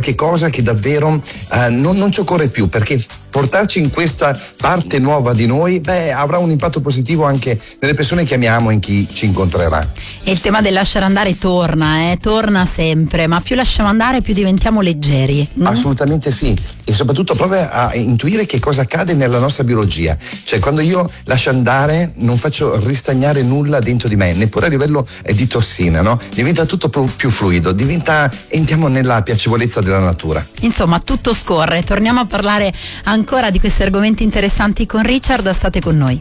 qualche cosa che davvero non ci occorre più, perché portarci in questa parte nuova di noi avrà un impatto positivo anche nelle persone che amiamo e in chi ci incontrerà. E il tema del lasciare andare torna sempre, ma più lasciamo andare più diventiamo leggeri. Assolutamente sì, e soprattutto prova a intuire che cosa accade nella nostra biologia. Cioè, quando io lascio andare non faccio ristagnare nulla dentro di me, neppure a livello di tossina, no? Diventa tutto più fluido, entriamo nella piacevolezza della natura. Insomma, tutto scorre. Torniamo a parlare ancora di questi argomenti interessanti con Richard, state con noi.